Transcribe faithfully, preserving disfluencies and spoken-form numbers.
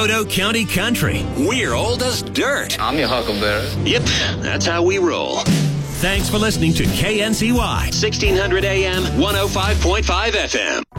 Roto County Country. We're old as dirt. I'm your huckleberry. Yep, that's how we roll. Thanks for listening to K N C Y, sixteen hundred A M, one oh five point five F M.